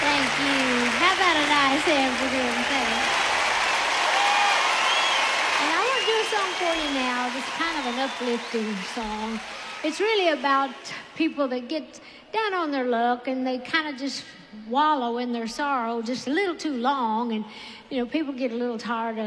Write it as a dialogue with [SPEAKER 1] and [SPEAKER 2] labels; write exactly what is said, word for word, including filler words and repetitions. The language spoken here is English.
[SPEAKER 1] Thank you. How about a nice hand for him? Thanks. And I want to do a song for you now. It's kind of an uplifting song. It's really about people that get down on their luck and they kind of just wallow in their sorrow just a little too long. And, you know, people get a little tired of